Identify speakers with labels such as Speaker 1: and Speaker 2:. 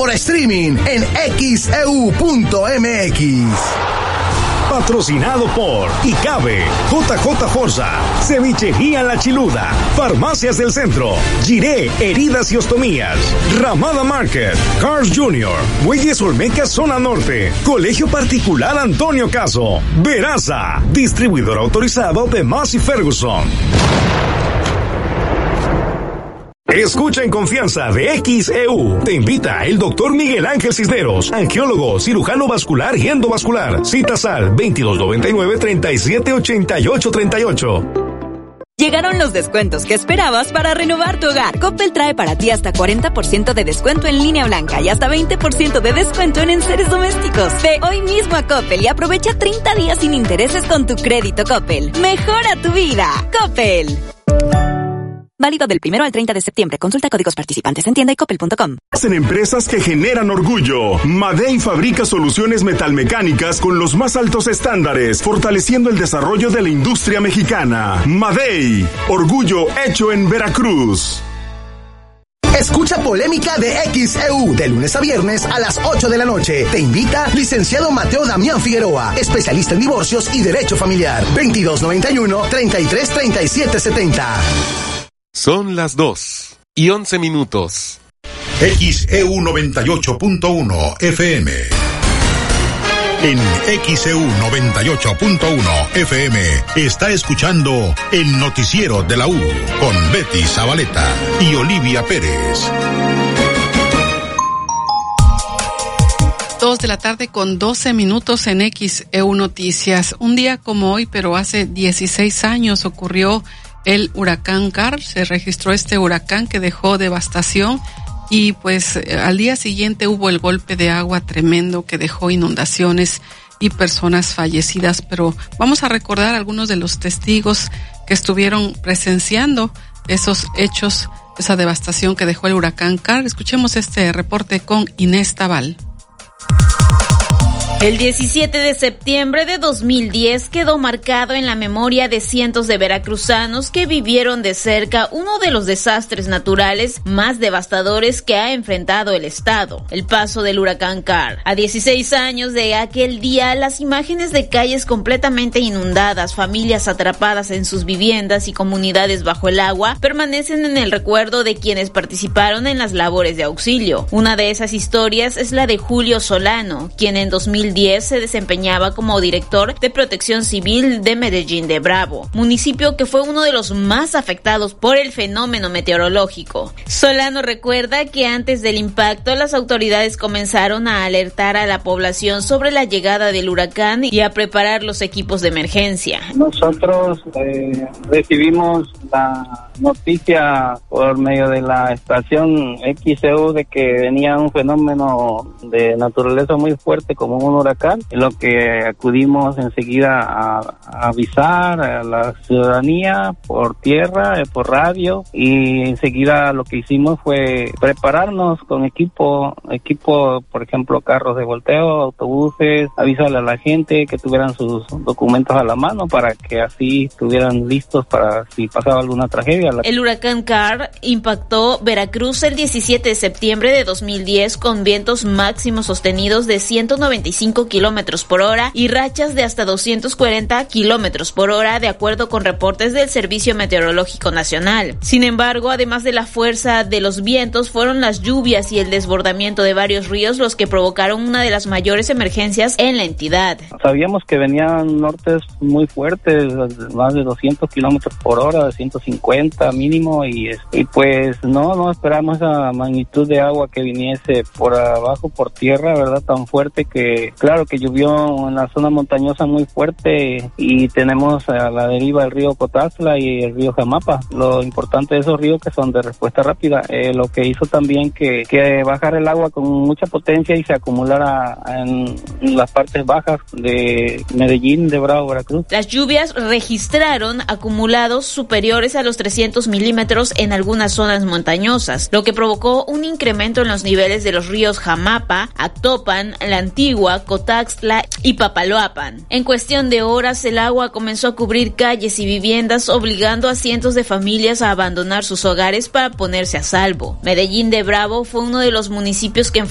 Speaker 1: por streaming en xeu.mx.
Speaker 2: Patrocinado por Icabe, JJ Forza, Cevichería La Chiluda, Farmacias del Centro, Giré, Heridas y Ostomías, Ramada Market, Cars Jr., Muelles Olmeca Zona Norte, Colegio Particular Antonio Caso, Veraza, distribuidor autorizado de Massey Ferguson. Escucha en confianza de XEU. Te invita el doctor Miguel Ángel Cisneros, angiólogo, cirujano vascular y endovascular. Citas al 2299-378838.
Speaker 3: Llegaron los descuentos que esperabas para renovar tu hogar. Coppel trae para ti hasta 40% de descuento en línea blanca y hasta 20% de descuento en enseres domésticos. Ve hoy mismo a Coppel y aprovecha 30 días sin intereses con tu crédito Coppel. Mejora tu vida. Coppel. Válido del 1 al 30 de septiembre. Consulta códigos participantes en tienda y coppel.com.
Speaker 4: En empresas que generan orgullo. Madey fabrica soluciones metalmecánicas con los más altos estándares, fortaleciendo el desarrollo de la industria mexicana. Madey, orgullo hecho en Veracruz.
Speaker 1: Escucha Polémica de XEU de lunes a viernes a las 8 de la noche. Te invita licenciado Mateo Damián Figueroa, especialista en divorcios y derecho familiar. 2291-333770.
Speaker 5: Son las 2:11.
Speaker 6: XEU 98.1 FM. En XEU 98.1 FM está escuchando el noticiero de la U con Betty Zabaleta y Olivia Pérez.
Speaker 7: 2:12 en XEU Noticias. Un día como hoy, pero hace 16 años ocurrió el huracán Carl. Se registró este huracán que dejó devastación y pues al día siguiente hubo el golpe de agua tremendo que dejó inundaciones y personas fallecidas. Pero vamos a recordar algunos de los testigos que estuvieron presenciando esos hechos, esa devastación que dejó el huracán Carl. Escuchemos este reporte con Inés Tabal.
Speaker 8: El 17 de septiembre de 2010 quedó marcado en la memoria de cientos de veracruzanos que vivieron de cerca uno de los desastres naturales más devastadores que ha enfrentado el estado, el paso del huracán Carl. A 16 años de aquel día, las imágenes de calles completamente inundadas, familias atrapadas en sus viviendas y comunidades bajo el agua permanecen en el recuerdo de quienes participaron en las labores de auxilio. Una de esas historias es la de Julio Solano, quien en 2010 se desempeñaba como director de Protección Civil de Medellín de Bravo, municipio que fue uno de los más afectados por el fenómeno meteorológico. Solano recuerda que antes del impacto las autoridades comenzaron a alertar a la población sobre la llegada del huracán y a preparar los equipos de emergencia.
Speaker 9: Nosotros recibimos la noticia por medio de la estación XEU de que venía un fenómeno de naturaleza muy fuerte como un huracán, en lo que acudimos enseguida a avisar a la ciudadanía por tierra, por radio, y enseguida lo que hicimos fue prepararnos con equipo, por ejemplo, carros de volteo, autobuses, avisarle a la gente que tuvieran sus documentos a la mano para que así estuvieran listos para si pasaba alguna tragedia.
Speaker 8: El huracán Carl impactó Veracruz el 17 de septiembre de 2010 con vientos máximos sostenidos de 195 kilómetros por hora y rachas de hasta 240 kilómetros por hora, de acuerdo con reportes del Servicio Meteorológico Nacional. Sin embargo, además de la fuerza de los vientos, fueron las lluvias y el desbordamiento de varios ríos los que provocaron una de las mayores emergencias en la entidad.
Speaker 9: Sabíamos que venían nortes muy fuertes, más de 200 kilómetros por hora, 150 mínimo, y pues no esperamos esa magnitud de agua que viniese por abajo, por tierra, ¿verdad? Tan fuerte que, claro que llovió en la zona montañosa muy fuerte y tenemos a la deriva el río Cotazla y el río Jamapa. Lo importante de esos ríos que son de respuesta rápida, lo que hizo también que bajara el agua con mucha potencia y se acumulara en las partes bajas de Medellín, de Bravo, Veracruz.
Speaker 8: Las lluvias registraron acumulados superiores a los 300 milímetros en algunas zonas montañosas, lo que provocó un incremento en los niveles de los ríos Jamapa, Actopan, La Antigua, Cotaxtla y Papaloapan. En cuestión de horas, el agua comenzó a cubrir calles y viviendas, obligando a cientos de familias a abandonar sus hogares para ponerse a salvo. Medellín de Bravo fue uno de los municipios que